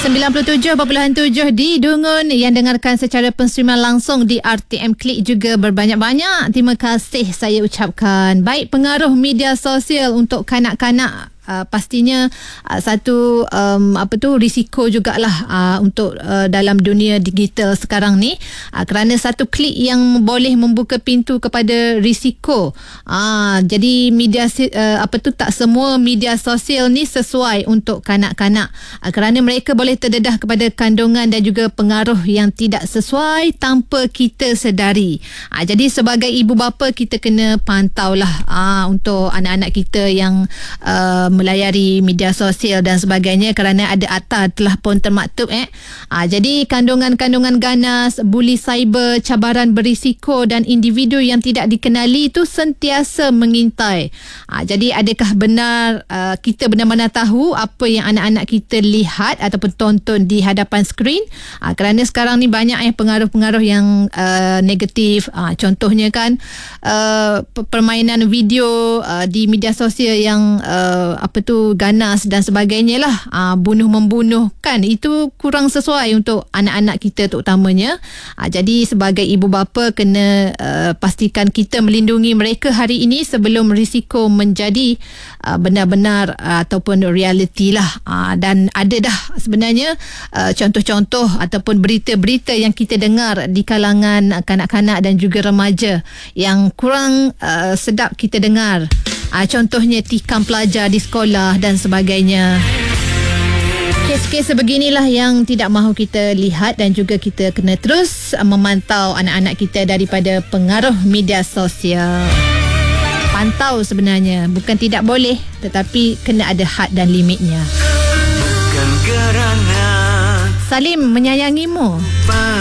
97.7 di Dungun yang dengarkan secara penstreaman langsung di RTM Klik juga berbanyak-banyak. Terima kasih saya ucapkan. Baik, pengaruh media sosial untuk kanak-kanak pastinya satu risiko jugalah untuk dalam dunia digital sekarang ni, kerana satu klik yang boleh membuka pintu kepada risiko. Jadi media tak semua media sosial ni sesuai untuk kanak-kanak, kerana mereka boleh terdedah kepada kandungan dan juga pengaruh yang tidak sesuai tanpa kita sedari. Jadi sebagai ibu bapa kita kena pantaulah untuk anak-anak kita yang melayari media sosial dan sebagainya, kerana ada ATA telah pun termaktub jadi kandungan-kandungan ganas, buli cyber, cabaran berisiko dan individu yang tidak dikenali itu sentiasa mengintai. Jadi adakah benar kita benar-benar tahu apa yang anak-anak kita lihat ataupun tonton di hadapan skrin? Kerana sekarang ni banyak pengaruh-pengaruh yang negatif. Contohnya kan permainan video di media sosial yang ganas dan sebagainya lah, bunuh-membunuh kan, itu kurang sesuai untuk anak-anak kita terutamanya. Jadi sebagai ibu bapa kena pastikan kita melindungi mereka hari ini sebelum risiko menjadi benar-benar ataupun realiti lah. Dan ada dah sebenarnya contoh-contoh ataupun berita-berita yang kita dengar di kalangan kanak-kanak dan juga remaja yang kurang sedap kita dengar. Contohnya tikam pelajar di sekolah dan sebagainya. Kes-kes sebeginilah yang tidak mahu kita lihat, dan juga kita kena terus memantau anak-anak kita daripada pengaruh media sosial. Pantau sebenarnya, bukan tidak boleh, tetapi kena ada had dan limitnya. Salim menyayangimu.